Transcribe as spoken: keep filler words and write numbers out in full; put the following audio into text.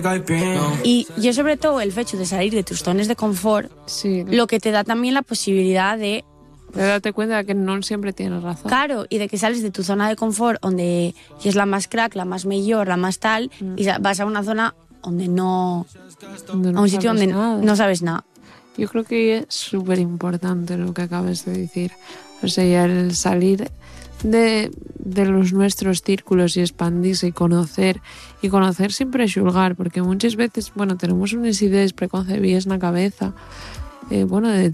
Y yo sobre todo el hecho de salir de tus zonas de confort, sí, lo que te da también la posibilidad de... de darte cuenta de que no siempre tienes razón. Claro, y de que sales de tu zona de confort donde es la más crack, la más mejor, la más tal, mm. y vas a una zona donde no... donde no a un sitio donde nada. no sabes nada. Yo creo que es súper importante lo que acabas de decir. O sea, el salir de, de los nuestros círculos y expandirse y conocer, y conocer sin prejuzgar, porque muchas veces, bueno, tenemos unas ideas preconcebidas en la cabeza, eh, bueno, de